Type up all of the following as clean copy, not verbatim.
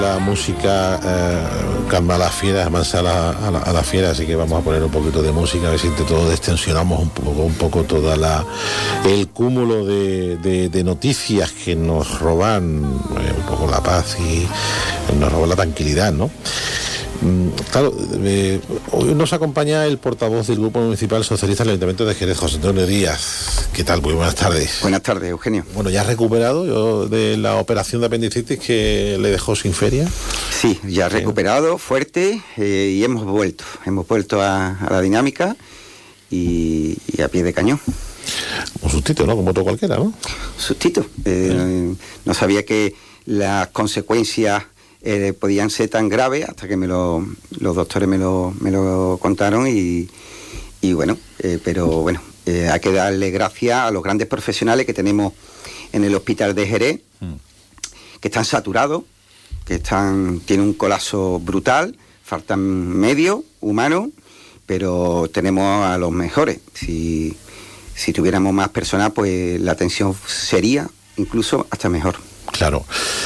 La música calma a las fieras, amansa a la fiera, así que vamos a poner un poquito de música, a ver si entre todos destensionamos un poco toda el cúmulo de noticias que nos roban un poco la paz y nos roban la tranquilidad, ¿no? Claro, hoy nos acompaña el portavoz del Grupo Municipal Socialista del Ayuntamiento de Jerez, José Antonio Díaz. ¿Qué tal? Muy buenas tardes. Buenas tardes, Eugenio. Bueno, ¿ya has recuperado de la operación de apendicitis que le dejó sin feria? Sí, ya recuperado, fuerte, y hemos vuelto a la dinámica y a pie de cañón. Un sustito, ¿no? Como todo cualquiera, ¿no? Sustito. No sabía que las consecuencias podían ser tan graves hasta que los doctores me lo contaron y bueno, pero bueno, hay que darle gracias a los grandes profesionales que tenemos en el hospital de Jerez, que están saturados, tienen un colapso brutal, faltan medios humanos, pero tenemos a los mejores. Si tuviéramos más personas, pues la atención sería incluso hasta mejor. Claro.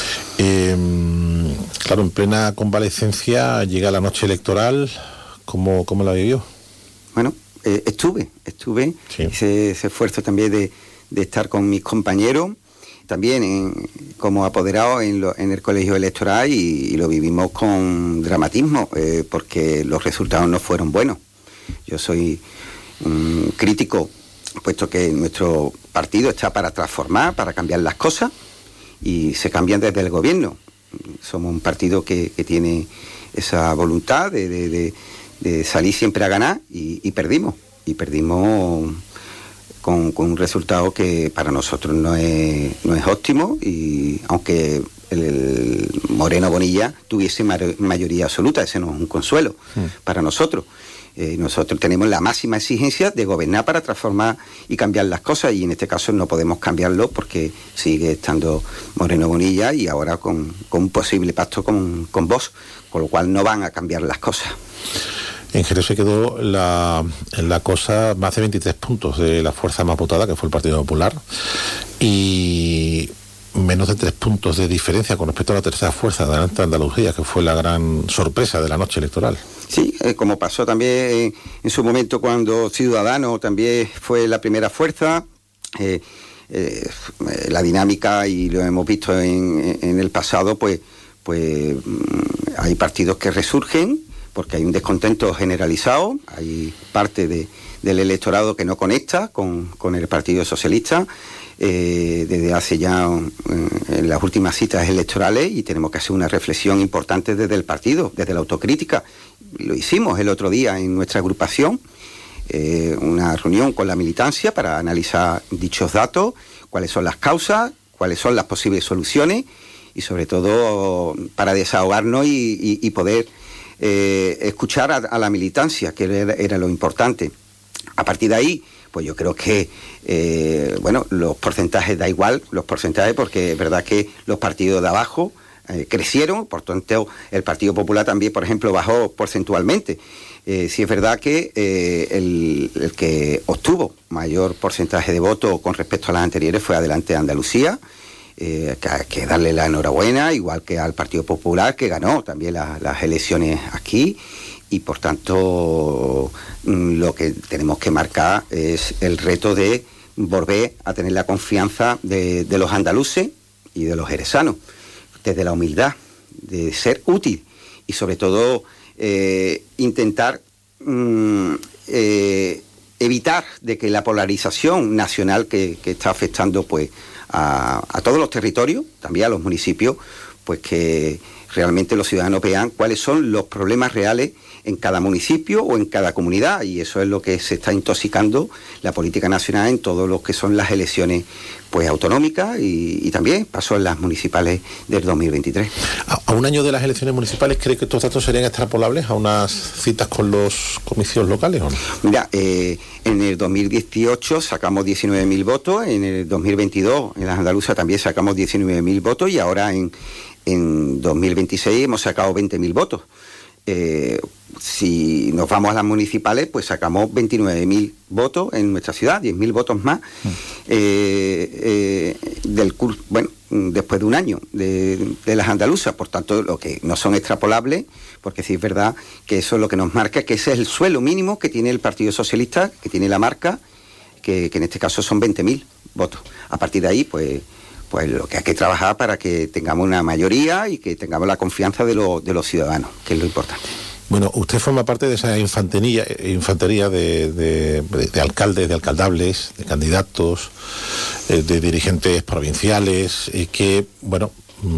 Claro, en plena convalecencia llega la noche electoral. ¿Cómo la vivió? Bueno, estuve sí. ese esfuerzo también de estar con mis compañeros, también como apoderado en el colegio electoral y lo vivimos con dramatismo, porque los resultados no fueron buenos. Yo soy un crítico, puesto que nuestro partido está para transformar, para cambiar las cosas, y se cambian desde el gobierno. Somos un partido que tiene esa voluntad de salir siempre a ganar y perdimos con un resultado que para nosotros no es óptimo, y aunque el Moreno Bonilla tuviese mayoría absoluta, ese no es un consuelo para nosotros. Nosotros tenemos la máxima exigencia de gobernar para transformar y cambiar las cosas, y en este caso no podemos cambiarlo porque sigue estando Moreno Bonilla y ahora con un posible pacto con Vox, con lo cual no van a cambiar las cosas. En Jerez se quedó en la cosa más de 23 puntos de la fuerza más votada, que fue el Partido Popular, y menos de 3 puntos de diferencia con respecto a la tercera fuerza, Adelante Andalucía, que fue la gran sorpresa de la noche electoral. Sí, como pasó también en su momento cuando Ciudadanos también fue la primera fuerza. La dinámica, y lo hemos visto en el pasado, pues hay partidos que resurgen porque hay un descontento generalizado, hay parte del electorado que no conecta con el Partido Socialista desde hace ya en las últimas citas electorales, y tenemos que hacer una reflexión importante desde el partido, desde la autocrítica. Lo hicimos el otro día en nuestra agrupación, una reunión con la militancia para analizar dichos datos, cuáles son las causas, cuáles son las posibles soluciones, y sobre todo para desahogarnos y poder escuchar a la militancia, que era lo importante. A partir de ahí, pues yo creo que los porcentajes da igual, porque es verdad que los partidos de abajo crecieron, por tanto el Partido Popular también, por ejemplo, bajó porcentualmente. Sí es verdad que el que obtuvo mayor porcentaje de votos con respecto a las anteriores fue Adelante Andalucía, que hay que darle la enhorabuena, igual que al Partido Popular, que ganó también las elecciones aquí, y por tanto lo que tenemos que marcar es el reto de volver a tener la confianza de los andaluces y de los jerezanos, desde la humildad, de ser útil, y sobre todo intentar evitar de que la polarización nacional que está afectando pues a todos los territorios, también a los municipios, pues que realmente los ciudadanos vean cuáles son los problemas reales en cada municipio o en cada comunidad, y eso es lo que se está intoxicando la política nacional en todo lo que son las elecciones pues autonómicas, y también pasó en las municipales del 2023. A un año de las elecciones municipales, ¿cree que estos datos serían extrapolables a unas citas con los comicios locales o no? Mira, en el 2018 sacamos 19.000 votos, en el 2022 en las andaluzas también sacamos 19.000 votos, y ahora en 2026 hemos sacado 20.000 votos. si nos vamos a las municipales, pues sacamos 29.000 votos en nuestra ciudad, 10.000 votos más del curso, bueno, después de un año de las andaluzas. Por tanto, lo que no son extrapolables, porque sí es verdad que eso es lo que nos marca, que ese es el suelo mínimo que tiene el Partido Socialista, que tiene la marca, que en este caso son 20.000 votos. A partir de ahí, pues lo que hay que trabajar para que tengamos una mayoría y que tengamos la confianza de los ciudadanos, que es lo importante. Bueno, usted forma parte de esa infantería de alcaldes, de alcaldables, de candidatos, de dirigentes provinciales, que, bueno,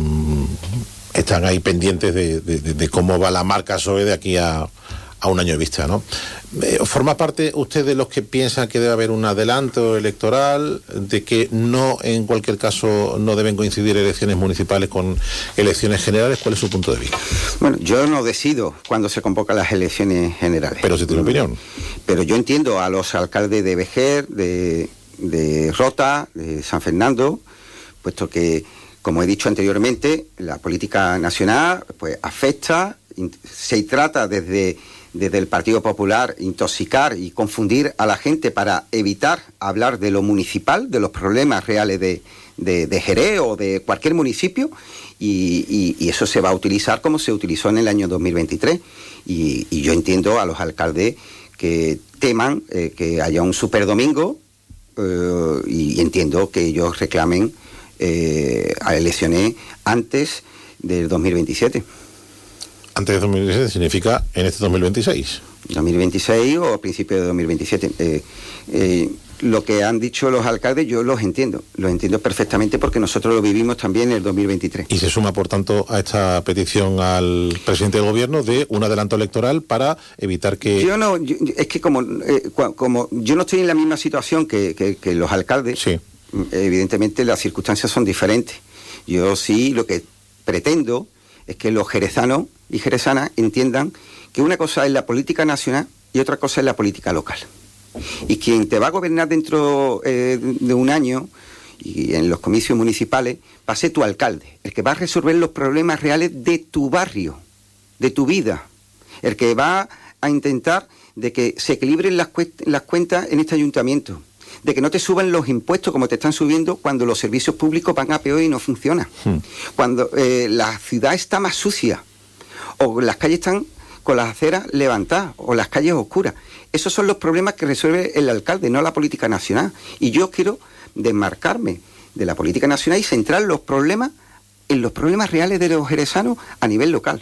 están ahí pendientes de cómo va la marca PSOE de aquí a un año de vista, ¿no? ¿Forma parte usted de los que piensan que debe haber un adelanto electoral, de que no, en cualquier caso, no deben coincidir elecciones municipales con elecciones generales? ¿Cuál es su punto de vista? Bueno, yo no decido cuándo se convocan las elecciones generales. Pero sí tiene opinión. Pero yo entiendo a los alcaldes de Vejer, de Rota, de San Fernando, puesto que, como he dicho anteriormente, la política nacional pues afecta, se trata desde el Partido Popular intoxicar y confundir a la gente para evitar hablar de lo municipal, de los problemas reales de Jerez o de cualquier municipio, y eso se va a utilizar como se utilizó en el año 2023. Y yo entiendo a los alcaldes que teman que haya un superdomingo, y entiendo que ellos reclamen a elecciones antes del 2027. Antes de 2027 significa en este 2026. 2026 o a principios de 2027. Lo que han dicho los alcaldes yo los entiendo perfectamente, porque nosotros lo vivimos también en el 2023. Y se suma, por tanto, a esta petición al presidente del gobierno de un adelanto electoral para evitar que... Es que como yo no estoy en la misma situación que los alcaldes, sí. Evidentemente las circunstancias son diferentes. Yo sí lo que pretendo es que los jerezanos y jerezanas entiendan que una cosa es la política nacional y otra cosa es la política local. Y quien te va a gobernar dentro de un año y en los comicios municipales va a ser tu alcalde, el que va a resolver los problemas reales de tu barrio, de tu vida, el que va a intentar de que se equilibren las cuentas en este ayuntamiento, de que no te suban los impuestos como te están subiendo cuando los servicios públicos van a peor y no funcionan. Cuando la ciudad está más sucia, o las calles están con las aceras levantadas, o las calles oscuras. Esos son los problemas que resuelve el alcalde, no la política nacional. Y yo quiero desmarcarme de la política nacional y centrar los problemas en los problemas reales de los jerezanos a nivel local.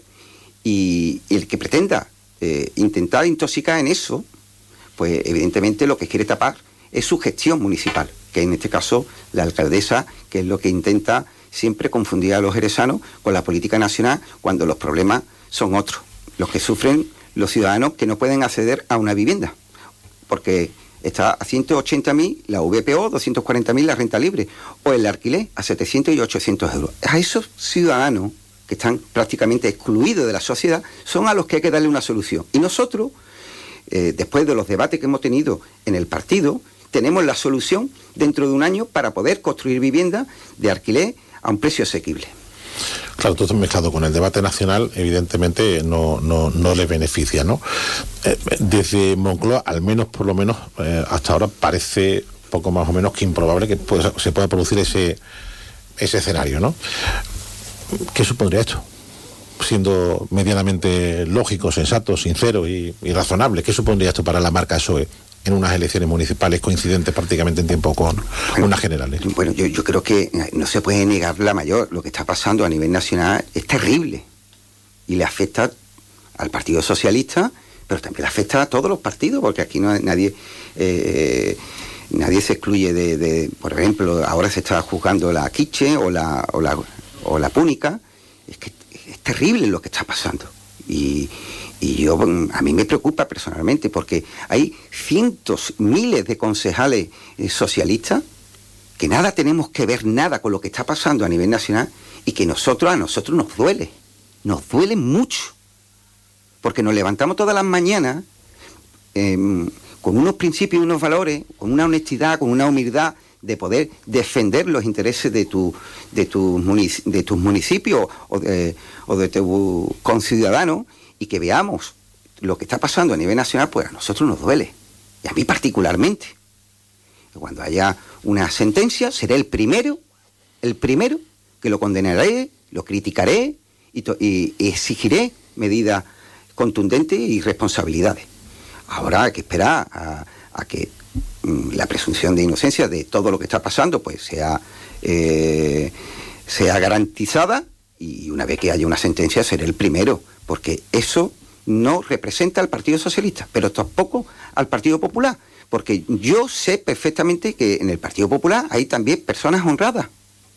Y el que pretenda intentar intoxicar en eso, pues evidentemente lo que quiere tapar es su gestión municipal, que en este caso la alcaldesa, que es lo que intenta siempre confundir a los jerezanos con la política nacional, cuando los problemas son otros, los que sufren los ciudadanos que no pueden acceder a una vivienda, porque está a 180.000 la VPO, 240.000 la renta libre, o el alquiler a 700 y 800 euros. A esos ciudadanos que están prácticamente excluidos de la sociedad son a los que hay que darle una solución. Y nosotros, después de los debates que hemos tenido en el partido, tenemos la solución dentro de un año para poder construir viviendas de alquiler a un precio asequible. Claro, todo mezclado con el debate nacional, evidentemente no les beneficia, ¿no? Desde Moncloa, al menos, por lo menos, hasta ahora parece poco más o menos que improbable que se pueda producir ese escenario, ¿no? ¿Qué supondría esto? Siendo medianamente lógico, sensato, sincero y razonable, ¿qué supondría esto para la marca PSOE en unas elecciones municipales coincidentes prácticamente en tiempo con unas generales? Bueno, yo creo que no se puede negar la mayor. Lo que está pasando a nivel nacional es terrible y le afecta al Partido Socialista, pero también le afecta a todos los partidos, porque aquí nadie se excluye por ejemplo, ahora se está juzgando la Quiche o la Púnica. Es que es terrible lo que está pasando. Y a mí me preocupa personalmente, porque hay cientos, miles de concejales socialistas que nada tenemos que ver nada con lo que está pasando a nivel nacional, y que a nosotros nos duele mucho, porque nos levantamos todas las mañanas con uunos principios y unos valores, con una honestidad, con una humildad de poder defender los intereses de tus municipios o de tus conciudadanos, y que veamos lo que está pasando a nivel nacional, pues a nosotros nos duele, y a mí particularmente. Cuando haya una sentencia, seré el primero que lo condenaré, lo criticaré y exigiré medidas contundentes y responsabilidades. Ahora hay que esperar a que la presunción de inocencia de todo lo que está pasando pues sea garantizada, y una vez que haya una sentencia seré el primero, porque eso no representa al Partido Socialista, pero tampoco al Partido Popular, porque yo sé perfectamente que en el Partido Popular hay también personas honradas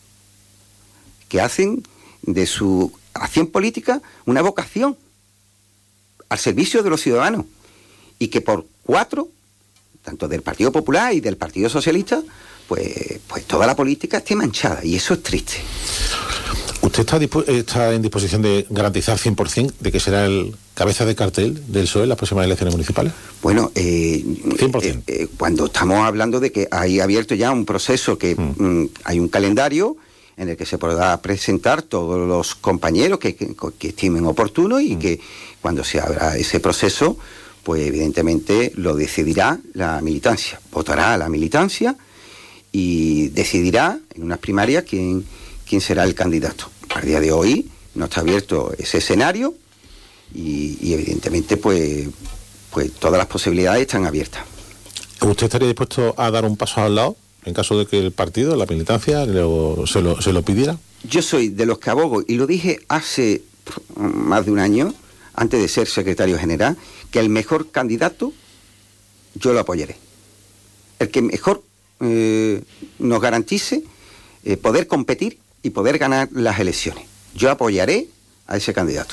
que hacen de su acción política una vocación al servicio de los ciudadanos, y que por 4, tanto del Partido Popular y del Partido Socialista, pues toda la política esté manchada, y eso es triste. ¿Usted está en disposición de garantizar 100% de que será el cabeza de cartel del PSOE en las próximas elecciones municipales? Bueno, 100%. Cuando estamos hablando de que hay abierto ya un proceso, que hay un calendario en el que se podrá presentar todos los compañeros que estimen oportuno, y que cuando se abra ese proceso, pues evidentemente lo decidirá la militancia. Votará a la militancia y decidirá en unas primarias quién será el candidato. A día de hoy no está abierto ese escenario, y evidentemente pues todas las posibilidades están abiertas. ¿Usted estaría dispuesto a dar un paso al lado en caso de que el partido, la militancia, se lo pidiera? Yo soy de los que abogo, y lo dije hace más de un año, antes de ser secretario general, que el mejor candidato yo lo apoyaré. El que mejor nos garantice poder competir y poder ganar las elecciones. Yo apoyaré a ese candidato.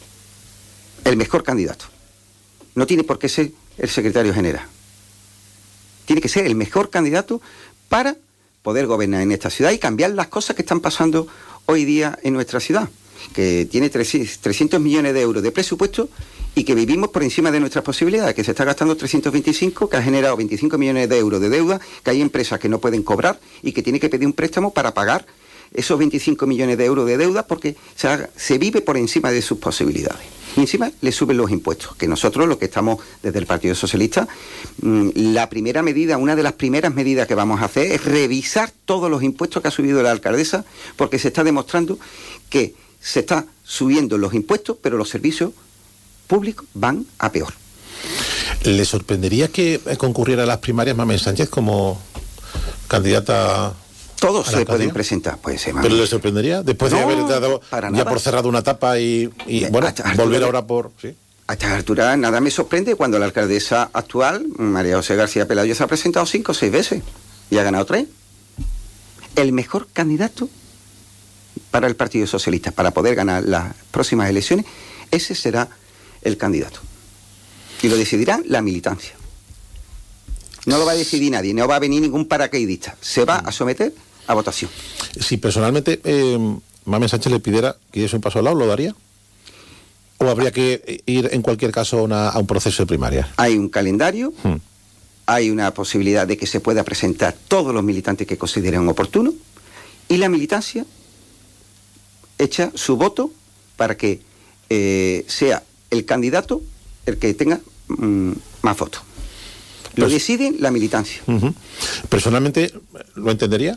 El mejor candidato. No tiene por qué ser el secretario general. Tiene que ser el mejor candidato para poder gobernar en esta ciudad y cambiar las cosas que están pasando hoy día en nuestra ciudad, que tiene 300 millones de euros de presupuesto y que vivimos por encima de nuestras posibilidades, que se está gastando 325, que ha generado 25 millones de euros de deuda, que hay empresas que no pueden cobrar y que tienen que pedir un préstamo para pagar esos 25 millones de euros de deuda, porque se vive por encima de sus posibilidades. Y encima le suben los impuestos, que nosotros, lo que estamos desde el Partido Socialista, la primera medida, una de las primeras medidas que vamos a hacer es revisar todos los impuestos que ha subido la alcaldesa, porque se está demostrando que se está subiendo los impuestos, pero los servicios públicos van a peor. ¿Le sorprendería que concurriera a las primarias Mamen Sánchez como candidata? Todos se pueden presentar, pues. ¿Pero le sorprendería? Después de haber dado ya por cerrado una etapa y bueno, volver ahora por... ¿sí? A esta altura nada me sorprende cuando la alcaldesa actual, María José García Pelayo, se ha presentado 5 o 6 veces y ha ganado 3. El mejor candidato para el Partido Socialista, para poder ganar las próximas elecciones, ese será el candidato. Y lo decidirá la militancia. No lo va a decidir nadie, no va a venir ningún paracaidista. Se va a someter a votación. Si personalmente Mamen Sánchez le pidiera que diese un paso al lado, ¿lo daría? ¿O habría que ir en cualquier caso a un proceso de primarias? Hay un calendario, hay una posibilidad de que se pueda presentar todos los militantes que consideren oportuno, y la militancia echa su voto para que sea el candidato el que tenga más votos. Lo decide la militancia. ¿Personalmente lo entendería?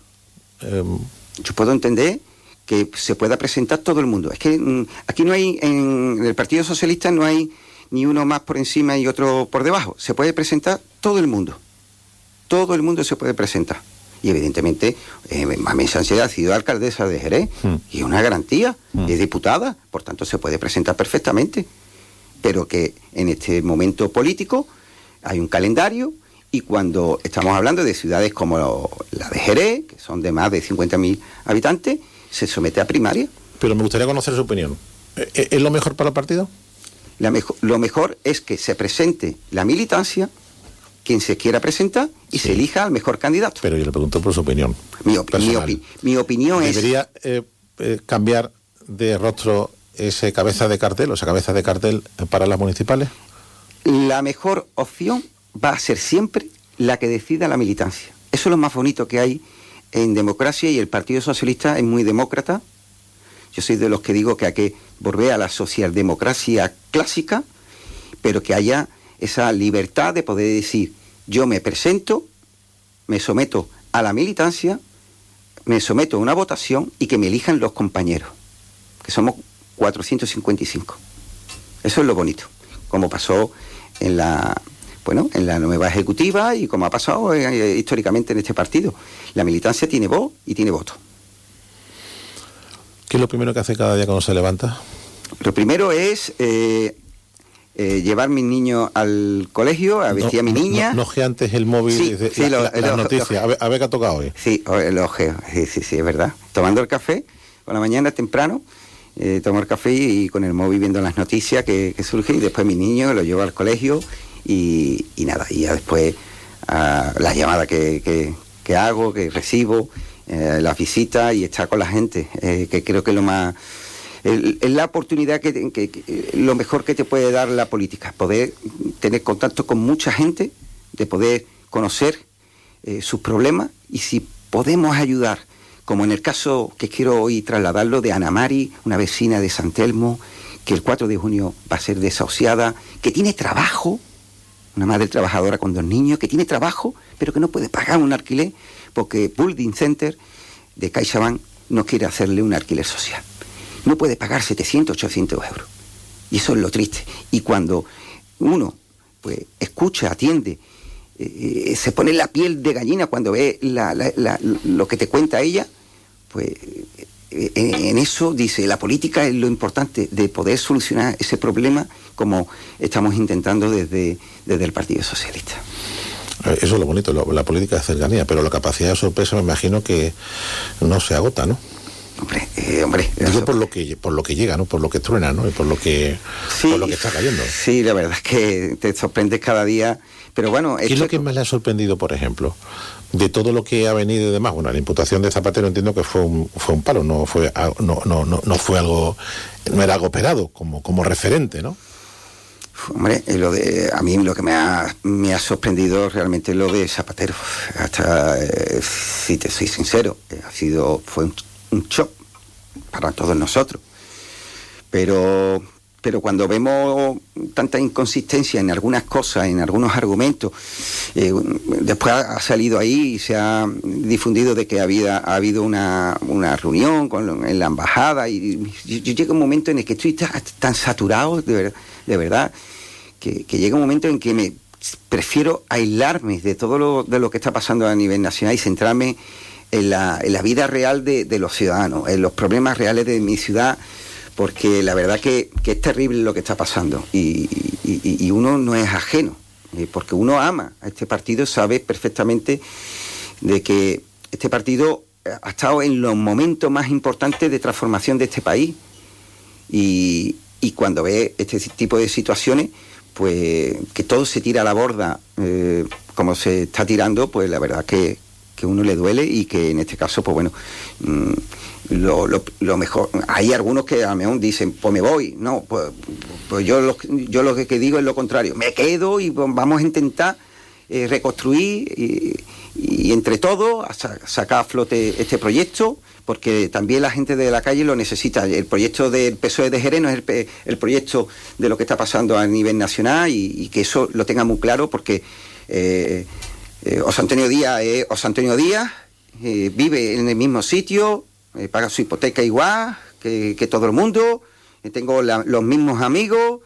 Yo puedo entender que se pueda presentar todo el mundo. Es que aquí no hay, en el Partido Socialista no hay ni uno más por encima y otro por debajo. Se puede presentar todo el mundo. Todo el mundo se puede presentar. Y evidentemente, Mamen Sánchez ha sido alcaldesa de Jerez, y es una garantía, es diputada, por tanto se puede presentar perfectamente. Pero que en este momento político hay un calendario, y cuando estamos hablando de ciudades como la de Jerez, que son de más de 50.000 habitantes, se somete a primaria. Pero me gustaría conocer su opinión. ¿Es lo mejor para el partido? Lo mejor es que se presente la militancia, quien se quiera presentar, y se elija al mejor candidato. Pero yo le pregunto por su opinión. Mi opinión es... ¿Debería cambiar de rostro ese cabeza de cartel, o esa cabeza de cartel para las municipales? La mejor opción va a ser siempre la que decida la militancia. Eso es lo más bonito que hay en democracia, y el Partido Socialista es muy demócrata. Yo soy de los que digo que hay que volver a la socialdemocracia clásica, pero que haya esa libertad de poder decir, yo me presento, me someto a la militancia, me someto a una votación y que me elijan los compañeros, que somos 455. Eso es lo bonito, como pasó en la nueva ejecutiva y como ha pasado históricamente en este partido. La militancia tiene voz y tiene voto. ¿Qué es lo primero que hace cada día cuando se levanta? Lo primero es llevar mis niños al colegio, a vestir a mi niña. No antes el móvil, las noticias, a ver qué ha tocado hoy. Sí, lo ojeo, sí, es verdad. Tomando el café por la mañana temprano, tomo el café y con el móvil viendo las noticias que surgen, y después mi niño lo llevo al colegio y nada, y ya después las llamadas que hago, que recibo, las visitas y estar con la gente, que creo que es lo más... Es la oportunidad lo mejor que te puede dar la política, poder tener contacto con mucha gente, de poder conocer sus problemas, y si podemos ayudar, como en el caso que quiero hoy trasladarlo de Ana Mari, una vecina de San Telmo, que el 4 de junio va a ser desahuciada, que tiene trabajo, una madre trabajadora con 2 niños, que tiene trabajo, pero que no puede pagar un alquiler, porque Building Center de CaixaBank no quiere hacerle un alquiler social. No puede pagar 700, 800 euros. Y eso es lo triste. Y cuando uno pues escucha, atiende, se pone la piel de gallina cuando ve lo que te cuenta ella, pues en eso dice, la política es lo importante de poder solucionar ese problema como estamos intentando desde el Partido Socialista. Eso es lo bonito, la política de cercanía, pero la capacidad de sorpresa me imagino que no se agota, ¿no? Hombre. Digo por lo que llega, ¿no? Por lo que truena, ¿no? Y por lo que está cayendo. Sí, la verdad es que te sorprendes cada día, pero bueno... ¿Qué es lo que más le ha sorprendido, por ejemplo, de todo lo que ha venido y demás? Bueno, la imputación de Zapatero entiendo que fue un palo, no fue algo, no era algo esperado como referente, ¿no? Hombre, a mí lo que me ha sorprendido realmente es lo de Zapatero. Hasta, si te soy sincero, fue un shock para todos nosotros. Pero cuando vemos tanta inconsistencia en algunas cosas, en algunos argumentos, después ha salido ahí y se ha difundido de que ha habido una reunión en la embajada, y yo llega un momento en el que estoy tan saturado, de verdad, que llega un momento en que prefiero aislarme de todo lo que está pasando a nivel nacional y centrarme en la vida real de los ciudadanos, en los problemas reales de mi ciudad, porque la verdad que es terrible lo que está pasando y uno no es ajeno, porque uno ama a este partido, sabe perfectamente de que este partido ha estado en los momentos más importantes de transformación de este país, y cuando ve este tipo de situaciones, pues que todo se tira a la borda como se está tirando, pues la verdad que uno le duele, y que en este caso, pues bueno, lo mejor, hay algunos que a lo mejor dicen, pues me voy, no, pues yo lo que digo es lo contrario, me quedo y vamos a intentar reconstruir y entre todos sacar a flote este proyecto, porque también la gente de la calle lo necesita. El proyecto del PSOE de Jerez no es el proyecto de lo que está pasando a nivel nacional, y que eso lo tenga muy claro, porque José Antonio Díaz es José Antonio Díaz, vive en el mismo sitio, paga su hipoteca igual que todo el mundo, tengo los mismos amigos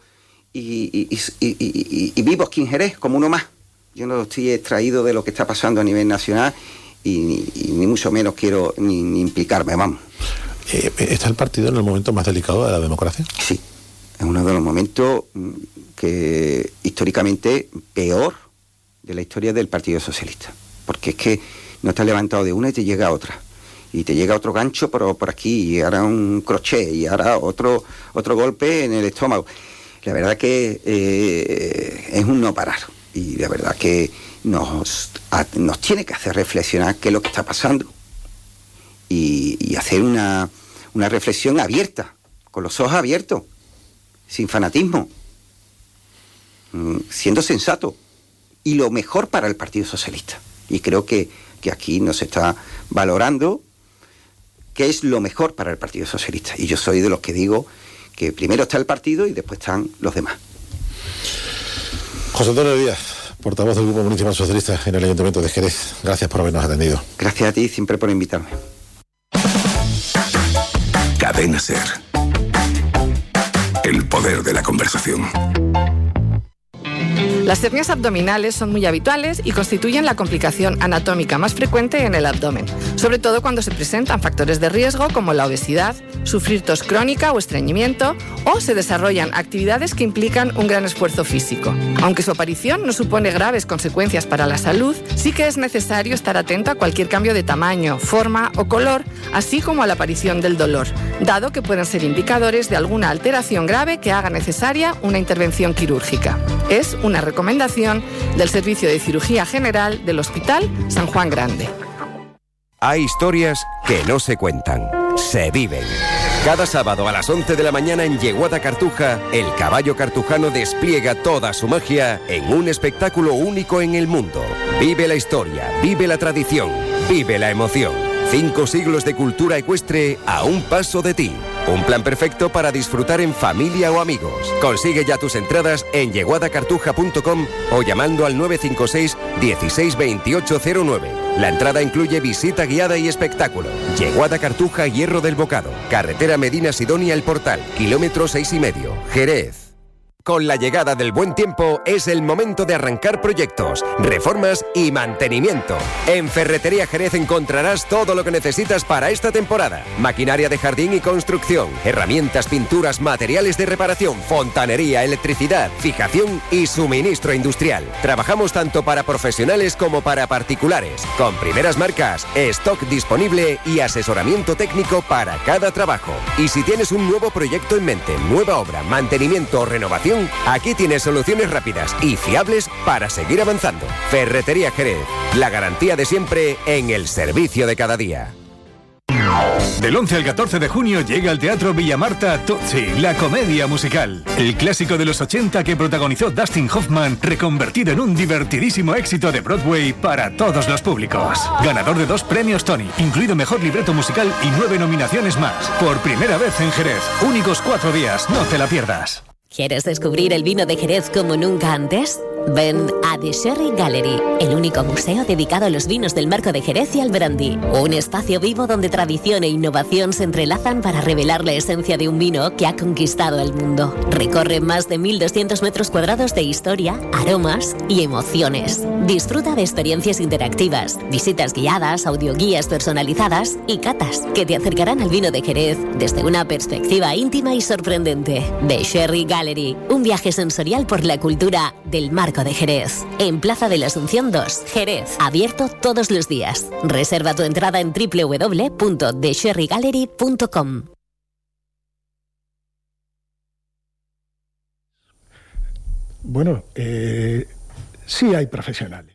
y vivo aquí en Jerez como uno más. Yo no estoy extraído de lo que está pasando a nivel nacional y ni mucho menos quiero ni implicarme, vamos. ¿Está el partido en el momento más delicado de la democracia? Sí, es uno de los momentos que históricamente peor de la historia del Partido Socialista, porque es que no estás levantado de una y te llega otra, y te llega otro gancho por aquí, y ahora un crochet, y ahora otro golpe en el estómago. La verdad que es un no parar, y la verdad que nos tiene que hacer reflexionar qué es lo que está pasando, y hacer una reflexión abierta, con los ojos abiertos, sin fanatismo, siendo sensato, y lo mejor para el Partido Socialista. Y creo que aquí no se está valorando qué es lo mejor para el Partido Socialista. Y yo soy de los que digo que primero está el partido y después están los demás. José Antonio Díaz, portavoz del Grupo Municipal Socialista en el Ayuntamiento de Jerez. Gracias por habernos atendido. Gracias a ti siempre por invitarme. Cadena SER. El poder de la conversación. Las hernias abdominales son muy habituales y constituyen la complicación anatómica más frecuente en el abdomen, sobre todo cuando se presentan factores de riesgo como la obesidad, sufrir tos crónica o estreñimiento, o se desarrollan actividades que implican un gran esfuerzo físico. Aunque su aparición no supone graves consecuencias para la salud, sí que es necesario estar atento a cualquier cambio de tamaño, forma o color, así como a la aparición del dolor, dado que pueden ser indicadores de alguna alteración grave que haga necesaria una intervención quirúrgica. Es una recomendación del Servicio de Cirugía General del Hospital San Juan Grande. Hay historias que no se cuentan, se viven. Cada sábado a las 11 de la mañana en Yeguada Cartuja, el caballo cartujano despliega toda su magia en un espectáculo único en el mundo. Vive la historia, vive la tradición, vive la emoción. 5 siglos de cultura ecuestre a un paso de ti. Un plan perfecto para disfrutar en familia o amigos. Consigue ya tus entradas en yeguadacartuja.com o llamando al 956 16 2809. La entrada incluye visita guiada y espectáculo. Yeguada Cartuja, Hierro del Bocado. Carretera Medina Sidonia El Portal, kilómetro 6,5. Jerez. Con la llegada del buen tiempo es el momento de arrancar proyectos, reformas y mantenimiento. En Ferretería Jerez encontrarás todo lo que necesitas para esta temporada. Maquinaria de jardín y construcción, herramientas, pinturas, materiales de reparación, fontanería, electricidad, fijación y suministro industrial. Trabajamos tanto para profesionales como para particulares, con primeras marcas, stock disponible y asesoramiento técnico para cada trabajo. Y si tienes un nuevo proyecto en mente, nueva obra, mantenimiento o renovación, aquí tienes soluciones rápidas y fiables para seguir avanzando. Ferretería Jerez, la garantía de siempre en el servicio de cada día. Del 11 al 14 de junio llega al Teatro Villamarta Tootsie, la comedia musical. El clásico de los 80 que protagonizó Dustin Hoffman, reconvertido en un divertidísimo éxito de Broadway para todos los públicos. Ganador de 2 premios Tony, incluido Mejor Libreto Musical y 9 nominaciones más. Por primera vez en Jerez, únicos 4 días, no te la pierdas. ¿Quieres descubrir el vino de Jerez como nunca antes? Ven a The Sherry Gallery, el único museo dedicado a los vinos del Marco de Jerez y al brandy. Un espacio vivo donde tradición e innovación se entrelazan para revelar la esencia de un vino que ha conquistado el mundo. Recorre más de 1.200 metros cuadrados de historia, aromas y emociones. Disfruta de experiencias interactivas, visitas guiadas, audioguías personalizadas y catas que te acercarán al vino de Jerez desde una perspectiva íntima y sorprendente. The Sherry Gallery, un viaje sensorial por la cultura del Marco de Jerez, en Plaza de la Asunción 2, Jerez, abierto todos los días. Reserva tu entrada en www.thesherrygallery.com. Bueno, sí hay profesionales.